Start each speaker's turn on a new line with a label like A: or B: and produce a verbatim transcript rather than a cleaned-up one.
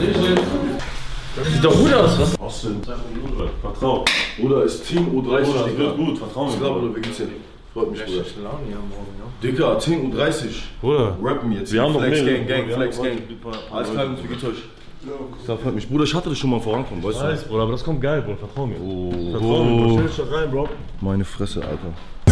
A: Das sieht doch gut aus, was?
B: Austin. Vertrau.
C: Bruder, ist Team U dreißig.
B: Bruder, das wird gut, vertrau mir.
C: Ich glaube, Bruder, wir geht's ja. Freut mich, Bruder. Dicker, zehn U dreißig.
B: Bruder.
C: Rappen jetzt.
B: Wir haben noch
C: Flex
B: mehrere.
C: Gang, Gang, Flex Gang. Alles klar, Jungs, wie geht's euch? Das freut mich. Bruder, ich hatte das schon mal vorankommen, weißt du?
B: Weiß, Bruder, aber das kommt geil, Bruder, vertrau mir.
C: Oh,
B: Vertrau mir, Bruder. Stell dich doch rein, Bro.
C: Meine Fresse, Alter.